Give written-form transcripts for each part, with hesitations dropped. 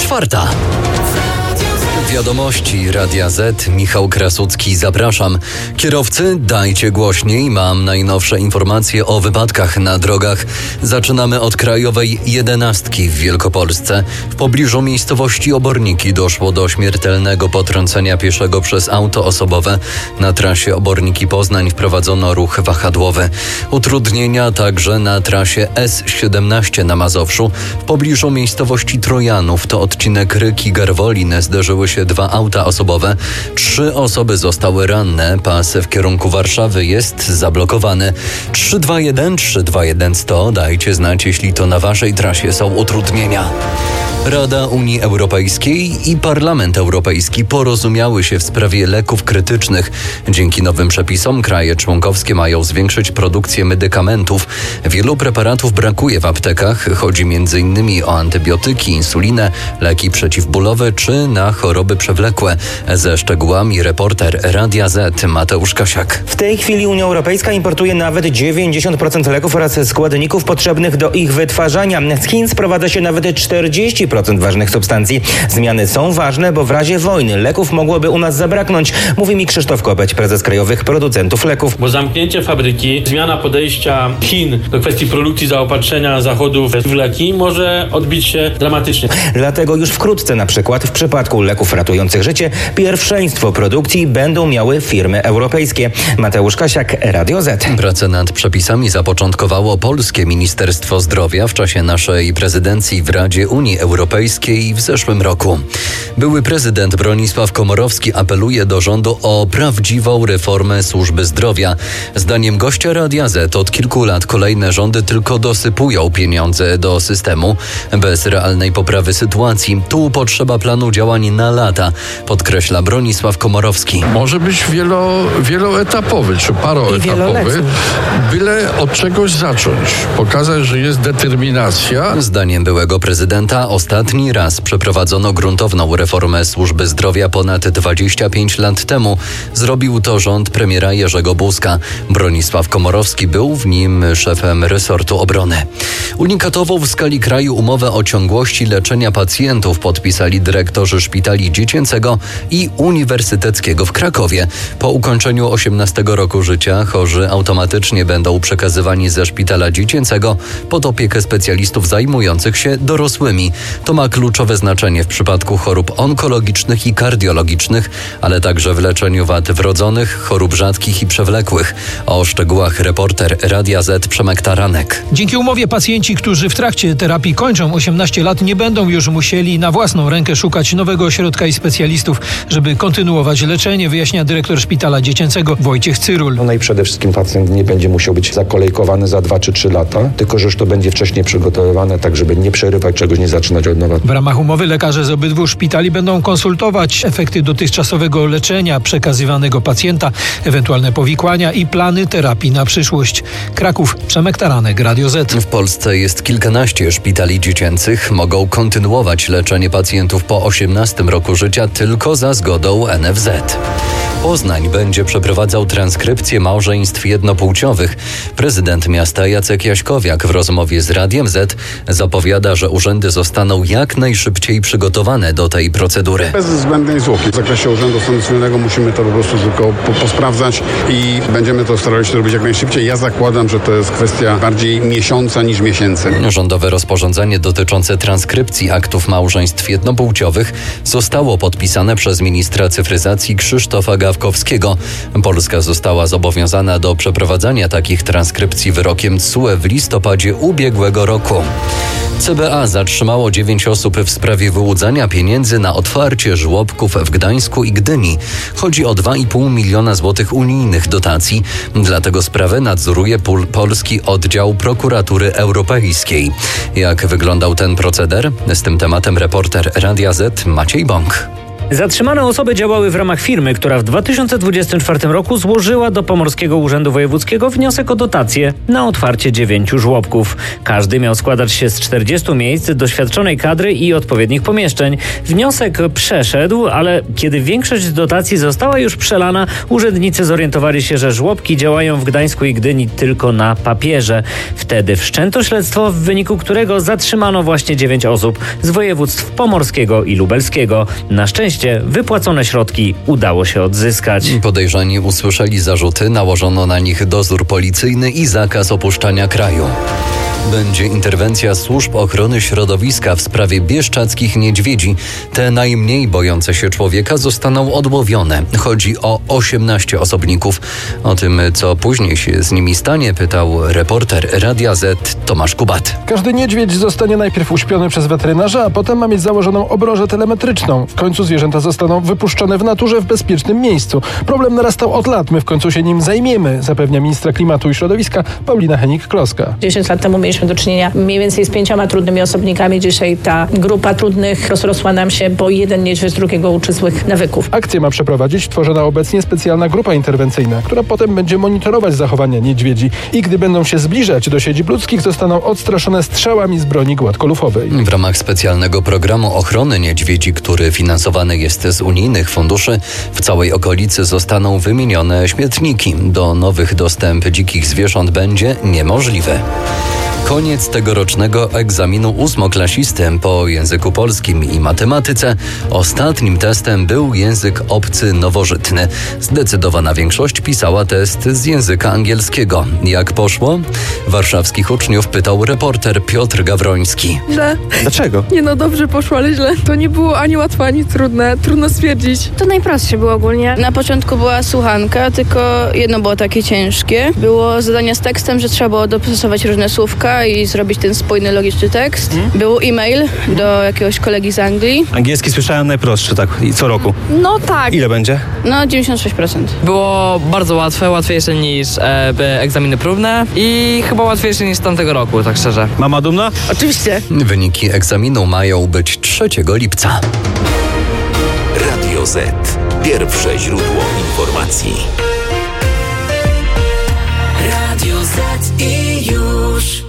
4. Wiadomości Radia Z. Michał Krasucki, zapraszam. Kierowcy, dajcie głośniej. Mam najnowsze informacje o wypadkach na drogach. Zaczynamy od krajowej 11 w Wielkopolsce. W pobliżu miejscowości Oborniki doszło do śmiertelnego potrącenia pieszego przez auto osobowe. Na trasie Oborniki Poznań wprowadzono ruch wahadłowy. Utrudnienia także na trasie S17 na Mazowszu. W pobliżu miejscowości Trojanów, to odcinek Ryki-Garwolin, zderzyły się 2 auta osobowe. 3 osoby zostały ranne. Pas w kierunku Warszawy jest zablokowany. 321 100. Dajcie znać, jeśli to na waszej trasie są utrudnienia. Rada Unii Europejskiej i Parlament Europejski porozumiały się w sprawie leków krytycznych. Dzięki nowym przepisom kraje członkowskie mają zwiększyć produkcję medykamentów. Wielu preparatów brakuje w aptekach. Chodzi m.in. o antybiotyki, insulinę, leki przeciwbólowe czy na choroby przewlekłe. Ze szczegółami reporter Radia Z Mateusz Kasiak. W tej chwili Unia Europejska importuje nawet 90% leków oraz składników potrzebnych do ich wytwarzania. Z Chin sprowadza się nawet 40% ważnych substancji. Zmiany są ważne, bo w razie wojny leków mogłoby u nas zabraknąć, mówi mi Krzysztof Kopeć, prezes Krajowych Producentów Leków. Bo zamknięcie fabryki, zmiana podejścia Chin do kwestii produkcji zaopatrzenia Zachodu w leki może odbić się dramatycznie. Dlatego już wkrótce, na przykład w przypadku leków ratujących życie, pierwszeństwo produkcji będą miały firmy europejskie. Mateusz Kasiak, Radio Z. Pracę nad przepisami zapoczątkowało polskie Ministerstwo Zdrowia w czasie naszej prezydencji w Radzie Unii Europejskiej w zeszłym roku. Były prezydent Bronisław Komorowski apeluje do rządu o prawdziwą reformę służby zdrowia. Zdaniem gościa Radia Z od kilku lat kolejne rządy tylko dosypują pieniądze do systemu bez realnej poprawy sytuacji. Tu potrzeba planu działań na lata, podkreśla Bronisław Komorowski. Może być wieloetapowy czy paroetapowy, byle od czegoś zacząć. Pokazać, że jest determinacja. Zdaniem byłego prezydenta ostatni raz przeprowadzono gruntowną reformę służby zdrowia ponad 25 lat temu. Zrobił to rząd premiera Jerzego Buzka. Bronisław Komorowski był w nim szefem resortu obrony. Unikatową w skali kraju umowę o ciągłości leczenia pacjentów podpisali dyrektorzy Szpitali Dziecięcego i Uniwersyteckiego w Krakowie. Po ukończeniu 18 roku życia chorzy automatycznie będą przekazywani ze Szpitala Dziecięcego pod opiekę specjalistów zajmujących się dorosłymi. To ma kluczowe znaczenie w przypadku chorób onkologicznych i kardiologicznych, ale także w leczeniu wad wrodzonych, chorób rzadkich i przewlekłych. O szczegółach reporter Radia Z Przemek Taranek. Dzięki umowie pacjenci, którzy w trakcie terapii kończą 18 lat, nie będą już musieli na własną rękę szukać nowego ośrodka i specjalistów, żeby kontynuować leczenie, wyjaśnia dyrektor Szpitala Dziecięcego Wojciech Cyrul. No i przede wszystkim pacjent nie będzie musiał być zakolejkowany za 2 czy 3 lata, tylko że już to będzie wcześniej przygotowywane, tak żeby nie przerywać czegoś, nie zaczynać od nowa. W ramach umowy lekarze z obydwu szpitali będą konsultować efekty dotychczasowego leczenia przekazywanego pacjenta, ewentualne powikłania i plany terapii na przyszłość. Kraków, Przemek Taranek, Radio Z. W Polsce jest kilkanaście szpitali dziecięcych. Mogą kontynuować leczenie pacjentów po 18 roku życia tylko za zgodą NFZ. Poznań będzie przeprowadzał transkrypcję małżeństw jednopłciowych. Prezydent miasta Jacek Jaśkowiak w rozmowie z Radiem Z zapowiada, że urzędy zostaną jak najszybciej przygotowane do tej procedury. Bez zbędnej zwłoki. W zakresie Urzędu Stanu Cywilnego musimy to po prostu tylko posprawdzać i będziemy to starali się robić jak najszybciej. Ja zakładam, że to jest kwestia bardziej miesiąca niż miesięcy. Rządowe rozporządzenie dotyczące transkrypcji aktów małżeństw jednopłciowych zostało podpisane przez ministra cyfryzacji Krzysztofa Gawkowskiego. Polska została zobowiązana do przeprowadzania takich transkrypcji wyrokiem TSUE w listopadzie ubiegłego roku. CBA zatrzymało 9 osób w sprawie wyłudzania pieniędzy na otwarcie żłobków w Gdańsku i Gdyni. Chodzi o 2,5 miliona złotych unijnych dotacji. Dlatego sprawę nadzoruje polski oddział Prokuratury Europejskiej. Jak wyglądał ten proceder? Z tym tematem reporter Radia Z Maciej Bąk. Zatrzymane osoby działały w ramach firmy, która w 2024 roku złożyła do Pomorskiego Urzędu Wojewódzkiego wniosek o dotację na otwarcie 9 żłobków. Każdy miał składać się z 40 miejsc, doświadczonej kadry i odpowiednich pomieszczeń. Wniosek przeszedł, ale kiedy większość dotacji została już przelana, urzędnicy zorientowali się, że żłobki działają w Gdańsku i Gdyni tylko na papierze. Wtedy wszczęto śledztwo, w wyniku którego zatrzymano właśnie 9 osób z województw pomorskiego i lubelskiego. Na szczęście wypłacone środki udało się odzyskać. Podejrzani usłyszeli zarzuty, nałożono na nich dozór policyjny i zakaz opuszczania kraju. Będzie interwencja służb ochrony środowiska w sprawie bieszczadzkich niedźwiedzi. Te najmniej bojące się człowieka zostaną odłowione. Chodzi o 18 osobników. O tym, co później się z nimi stanie, pytał reporter Radia Z Tomasz Kubat. Każdy niedźwiedź zostanie najpierw uśpiony przez weterynarza, a potem ma mieć założoną obrożę telemetryczną. W końcu zwierzęta zostaną wypuszczone w naturze w bezpiecznym miejscu. Problem narastał od lat, my w końcu się nim zajmiemy, zapewnia ministra klimatu i środowiska Paulina Hennig-Kloska. 10 lat temu mieliśmy do czynienia mniej więcej z 5 trudnymi osobnikami. Dzisiaj ta grupa trudnych rozrosła nam się, bo jeden niedźwiedź drugiego uczy złych nawyków. Akcję ma przeprowadzić tworzona obecnie specjalna grupa interwencyjna, która potem będzie monitorować zachowania niedźwiedzi i gdy będą się zbliżać do siedzib ludzkich, zostaną odstraszone strzałami z broni gładkolufowej. W ramach specjalnego programu ochrony niedźwiedzi, który finansowany jest z unijnych funduszy, w całej okolicy zostaną wymienione śmietniki. Do nowych dostęp dzikich zwierząt będzie niemożliwy. Koniec tegorocznego egzaminu ósmoklasisty po języku polskim i matematyce. Ostatnim testem był język obcy nowożytny. Zdecydowana większość pisała test z języka angielskiego. Jak poszło? Warszawskich uczniów pytał reporter Piotr Gawroński. Źle. Dlaczego? Nie no, dobrze poszło, ale źle. To nie było ani łatwe, ani trudne. Trudno stwierdzić. To najprostsze było ogólnie. Na początku była słuchanka, tylko jedno było takie ciężkie. Było zadanie z tekstem, że trzeba było dopasować różne słówka i zrobić ten spójny, logiczny tekst. Był e-mail do jakiegoś kolegi z Anglii. Angielski słyszałem najprostszy, tak, i co roku. No tak. Ile będzie? No 96%. Było bardzo łatwe, łatwiejsze niż egzaminy próbne i chyba łatwiejsze niż tamtego roku, tak szczerze. Mama dumna? Oczywiście. Wyniki egzaminu mają być 3 lipca. Radio Z. Pierwsze źródło informacji. Radio Z i już.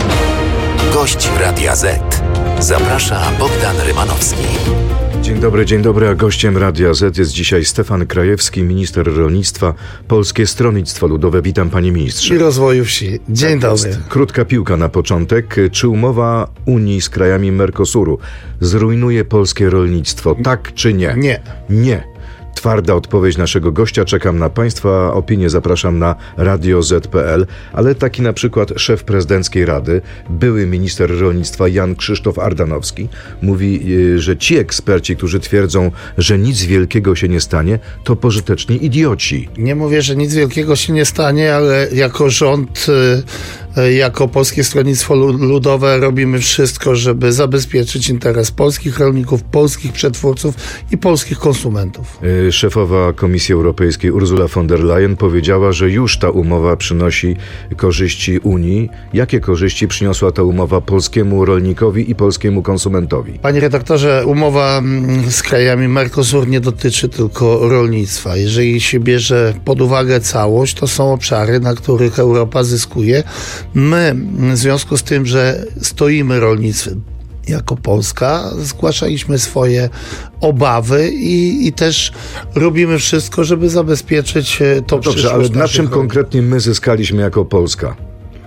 Gość Radia Z. Zaprasza Bogdan Rymanowski. Dzień dobry, a gościem Radia Z jest dzisiaj Stefan Krajewski, minister rolnictwa, Polskie Stronnictwo Ludowe. Witam, panie ministrze. I rozwoju wsi. Dzień dobry. Krótka piłka na początek. Czy umowa Unii z krajami Mercosuru zrujnuje polskie rolnictwo? Tak czy nie? Nie. Nie. Twarda odpowiedź naszego gościa. Czekam na państwa opinię. Zapraszam na radioz.pl. Ale taki na przykład szef prezydenckiej Rady, były minister rolnictwa Jan Krzysztof Ardanowski, mówi, że ci eksperci, którzy twierdzą, że nic wielkiego się nie stanie, to pożyteczni idioci. Nie mówię, że nic wielkiego się nie stanie, ale jako rząd, jako Polskie Stronnictwo Ludowe robimy wszystko, żeby zabezpieczyć interes polskich rolników, polskich przetwórców i polskich konsumentów. Szefowa Komisji Europejskiej Ursula von der Leyen powiedziała, że już ta umowa przynosi korzyści Unii. Jakie korzyści przyniosła ta umowa polskiemu rolnikowi i polskiemu konsumentowi? Panie redaktorze, umowa z krajami Mercosur nie dotyczy tylko rolnictwa. Jeżeli się bierze pod uwagę całość, to są obszary, na których Europa zyskuje. My, w związku z tym, że stoimy rolnictwem jako Polska, zgłaszaliśmy swoje obawy i też robimy wszystko, żeby zabezpieczyć to przyszłość. Dobrze, ale na czym konkretnie my zyskaliśmy jako Polska?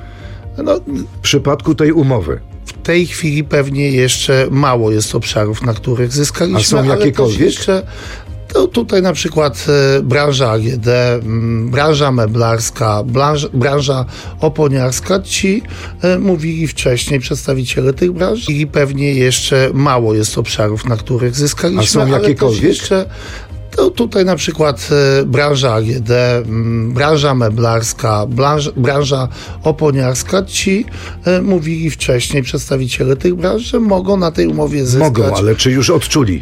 W przypadku tej umowy. W tej chwili pewnie jeszcze mało jest obszarów, na których zyskaliśmy. A są jakiekolwiek? Jeszcze tutaj na przykład branża AGD, branża meblarska, branża oponiarska. Ci mówili wcześniej przedstawiciele tych branż i pewnie jeszcze mało jest obszarów, na których zyskaliśmy. A są jakiekolwiek? Tutaj na przykład branża AGD, branża meblarska, branża oponiarska. Ci mówili wcześniej przedstawiciele tych branż, że mogą na tej umowie zyskać. Mogą, ale czy już odczuli?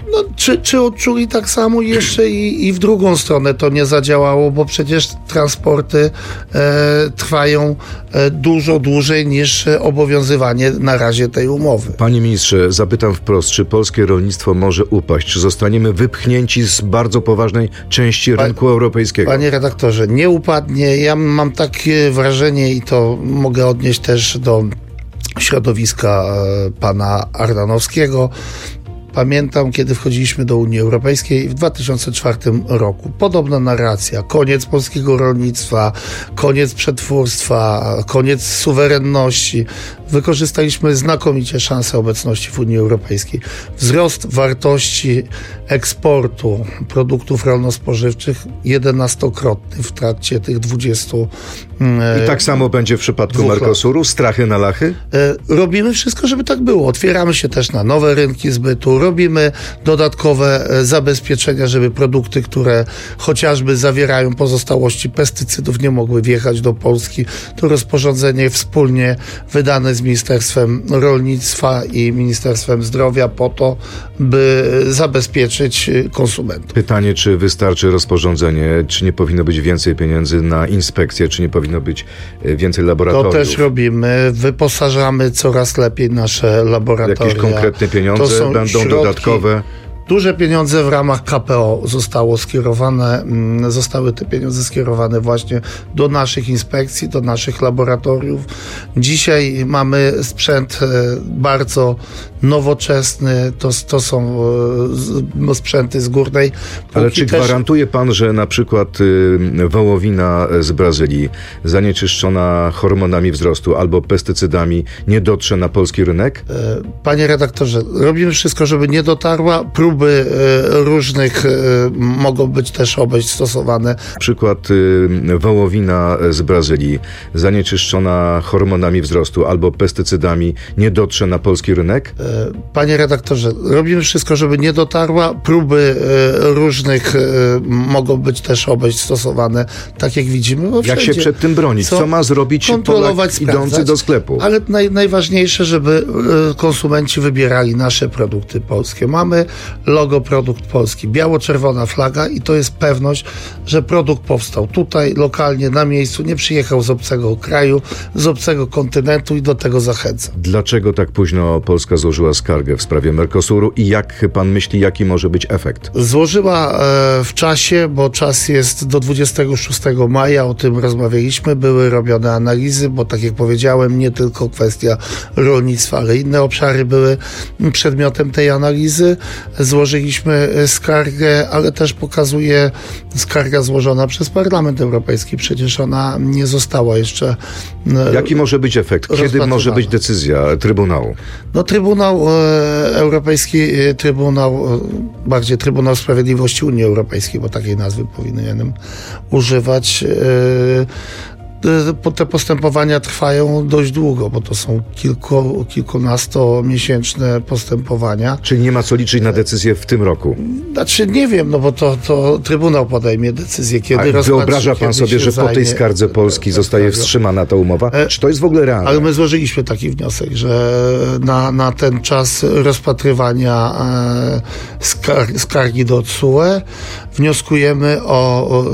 Czy odczuli tak samo jeszcze i w drugą stronę to nie zadziałało, bo przecież transporty trwają dużo dłużej niż obowiązywanie na razie tej umowy. Panie ministrze, zapytam wprost, czy polskie rolnictwo może upaść? Czy zostaniemy wypchnięci z bardzo poważnej części rynku europejskiego? Panie redaktorze, nie upadnie. Ja mam takie wrażenie i to mogę odnieść też do środowiska pana Ardanowskiego. Pamiętam, kiedy wchodziliśmy do Unii Europejskiej w 2004 roku. Podobna narracja. Koniec polskiego rolnictwa, koniec przetwórstwa, koniec suwerenności. Wykorzystaliśmy znakomicie szansę obecności w Unii Europejskiej. Wzrost wartości eksportu produktów rolno-spożywczych 11-krotny w trakcie tych 20 I tak samo będzie w przypadku Mercosuru? Strachy na lachy? Robimy wszystko, żeby tak było. Otwieramy się też na nowe rynki zbytu. Robimy dodatkowe zabezpieczenia, żeby produkty, które chociażby zawierają pozostałości pestycydów, nie mogły wjechać do Polski. To rozporządzenie wspólnie wydane z Ministerstwem Rolnictwa i Ministerstwem Zdrowia po to, by zabezpieczyć konsumentów. Pytanie, czy wystarczy rozporządzenie, czy nie powinno być więcej pieniędzy na inspekcje, czy nie powinno być więcej laboratoriów? To też robimy. Wyposażamy coraz lepiej nasze laboratoria. Jakieś konkretne pieniądze będą dodatkowe? Duże pieniądze w ramach KPO zostały te pieniądze skierowane właśnie do naszych inspekcji, do naszych laboratoriów. Dzisiaj mamy sprzęt bardzo nowoczesny, to są sprzęty z górnej półki. Ale czy gwarantuje pan, że na przykład wołowina z Brazylii zanieczyszczona hormonami wzrostu albo pestycydami nie dotrze na polski rynek? Panie redaktorze, robimy wszystko, żeby nie dotarła. Próby różnych mogą być też obejść stosowane. Przykład wołowina z Brazylii zanieczyszczona hormonami wzrostu albo pestycydami nie dotrze na polski rynek? Panie redaktorze, robimy wszystko, żeby nie dotarła. Próby różnych mogą być też obejść stosowane, tak jak widzimy. Jak się przed tym bronić? Co ma zrobić Polak idący do sklepu? Ale najważniejsze, żeby konsumenci wybierali nasze produkty polskie. Mamy logo produkt polski, biało-czerwona flaga i to jest pewność, że produkt powstał tutaj, lokalnie, na miejscu, nie przyjechał z obcego kraju, z obcego kontynentu i do tego zachęcam. Dlaczego tak późno Polska złożyła skargę w sprawie Mercosuru i jak pan myśli, jaki może być efekt? Złożyła w czasie, bo czas jest do 26 maja, o tym rozmawialiśmy, były robione analizy, bo tak jak powiedziałem, nie tylko kwestia rolnictwa, ale inne obszary były przedmiotem tej analizy. Złożyliśmy skargę, ale też pokazuje skarga złożona przez Parlament Europejski. Przecież ona nie została jeszcze Jaki może być efekt? Kiedy może być decyzja Trybunału? No Trybunał Europejski, bardziej Trybunał Sprawiedliwości Unii Europejskiej, bo takiej nazwy powinienem używać. Te postępowania trwają dość długo, bo to są kilkunastomiesięczne postępowania. Czyli nie ma co liczyć na decyzję w tym roku? Znaczy nie wiem, no bo to Trybunał podejmie decyzję, kiedy wyobraża pan sobie, że po tej skardze Polski zostaje wstrzymana ta umowa? Czy to jest w ogóle realne? Ale my złożyliśmy taki wniosek, że na ten czas rozpatrywania skargi do TSUE wnioskujemy o